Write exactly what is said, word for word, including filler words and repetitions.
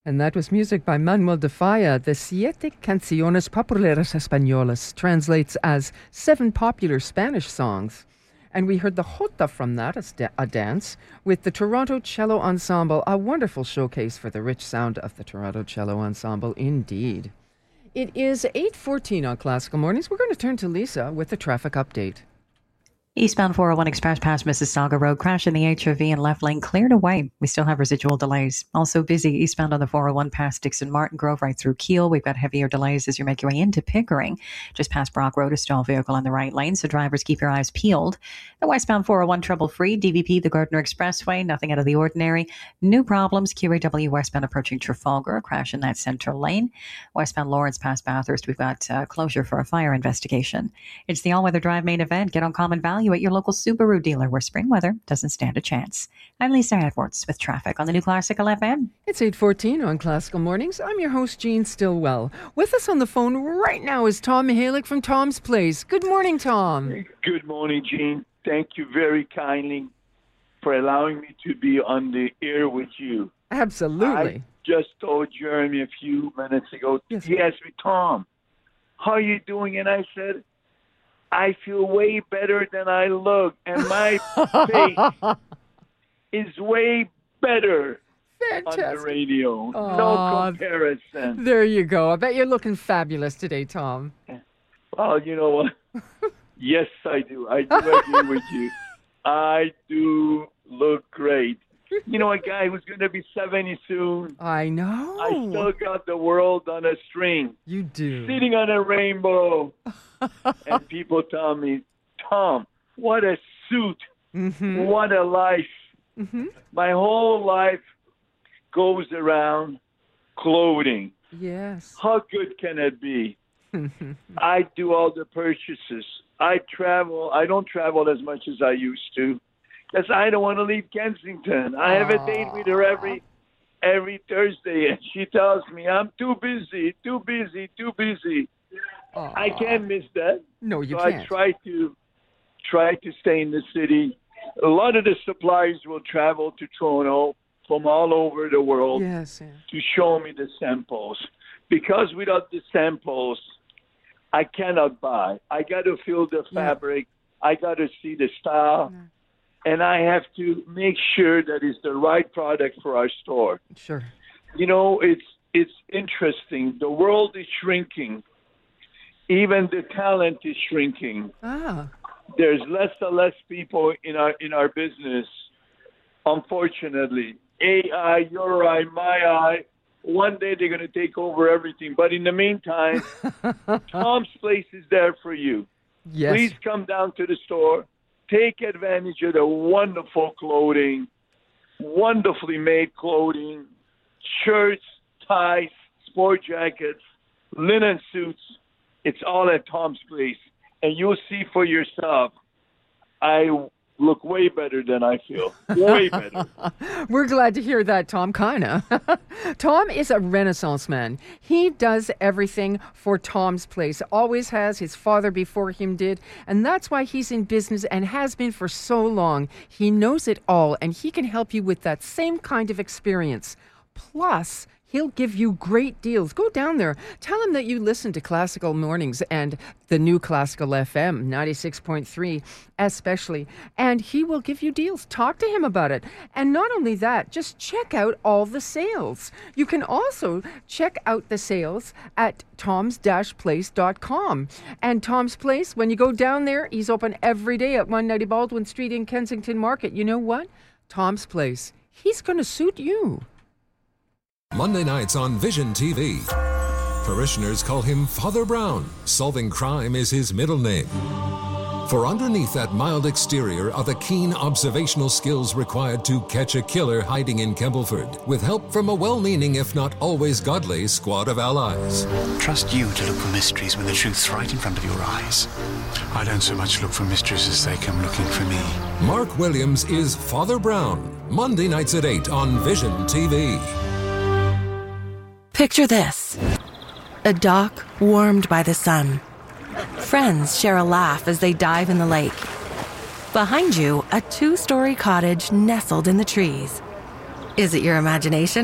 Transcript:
And that was music by Manuel de Falla. The Siete Canciones Populares Españolas translates as seven popular Spanish songs. And we heard the Jota from that, a, st- a dance, with the Toronto Cello Ensemble, a wonderful showcase for the rich sound of the Toronto Cello Ensemble, indeed. It is eight fourteen on Classical Mornings. We're going to turn to Lisa with the traffic update. Eastbound four oh one Express past Mississauga Road, crash in the H R V and left lane cleared away. We still have residual delays. Also busy eastbound on the four oh one past Dixon Martin Grove right through Keele. We've got heavier delays as you make your way into Pickering. Just past Brock Road, a stall vehicle on the right lane, so drivers keep your eyes peeled. The westbound four oh one trouble-free, D V P, the Gardner Expressway, nothing out of the ordinary. New problems, Q A W westbound approaching Trafalgar, a crash in that central lane. Westbound Lawrence past Bathurst, we've got uh, closure for a fire investigation. It's the All-Weather Drive main event. Get on Common Value at your local Subaru dealer where spring weather doesn't stand a chance. I'm Lisa Edwards with traffic on the new Classical F M. It's eight fourteen on Classical Mornings. I'm your host, Jean Stillwell. With us on the phone right now is Tom Mihalik from Tom's Place. Good morning, Tom. Good morning, Jean. Thank you very kindly for allowing me to be on the air with you. Absolutely. I just told Jeremy a few minutes ago, yes. He asked me, Tom, how are you doing? And I said, I feel way better than I look, and my face is way better Fantastic. on the radio. Aww. No comparison. There you go. I bet you're looking fabulous today, Tom. Well, you know what? Yes, I do. I do agree with you. I do look great. You know, a guy who's going to be seventy soon. I know. I still got the world on a string. You do. Sitting on a rainbow. And people tell me, Tom, what a suit. Mm-hmm. What a life. Mm-hmm. My whole life goes around clothing. Yes. How good can it be? I do all the purchases. I travel. I don't travel as much as I used to because I don't want to leave Kensington. I have a date with her every every Thursday, and she tells me, I'm too busy, too busy, too busy. Aww. I can't miss that. No, you so can't. I try to try to stay in the city. A lot of the suppliers will travel to Toronto from all over the world yes, yeah. to show me the samples. Because without the samples, I cannot buy. I got to feel the fabric. Yeah. I got to see the style. Yeah. And I have to make sure that it's the right product for our store. Sure. You know, it's it's interesting. The world is shrinking. Even the talent is shrinking. Ah. There's less and less people in our in our business, unfortunately. A I, your eye, my eye. One day they're going to take over everything. But in the meantime, Tom's Place is there for you. Yes. Please come down to the store. Take advantage of the wonderful clothing, wonderfully made clothing, shirts, ties, sport jackets, linen suits. It's all at Tom's Place. And you'll see for yourself, I look way better than I feel. Way better. We're glad to hear that, Tom. Kinda. Tom is a Renaissance man. He does everything for Tom's Place. Always has. His father before him did. And that's why he's in business and has been for so long. He knows it all, and he can help you with that same kind of experience. Plus, he'll give you great deals. Go down there. Tell him that you listen to Classical Mornings and the new Classical F M, ninety-six point three especially. And he will give you deals. Talk to him about it. And not only that, just check out all the sales. You can also check out the sales at toms dash place dot com. And Tom's Place, when you go down there, he's open every day at one ninety Baldwin Street in Kensington Market. You know what? Tom's Place, he's going to suit you. Monday nights on Vision T V. Parishioners call him Father Brown. Solving crime is his middle name. For underneath that mild exterior are the keen observational skills required to catch a killer hiding in Campbellford, with help from a well-meaning, if not always godly, squad of allies. Trust you to look for mysteries when the truth's right in front of your eyes. I don't so much look for mysteries as they come looking for me. Mark Williams is Father Brown. Monday nights at eight on Vision T V. Picture this. A dock warmed by the sun. Friends share a laugh as they dive in the lake. Behind you, a two-story cottage nestled in the trees. Is it your imagination?